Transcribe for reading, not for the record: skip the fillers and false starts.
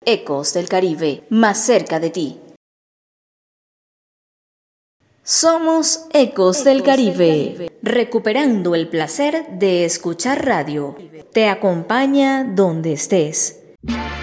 Ecos del Caribe, más cerca de ti. Somos Ecos del Caribe, recuperando el placer de escuchar radio. Te acompaña donde estés.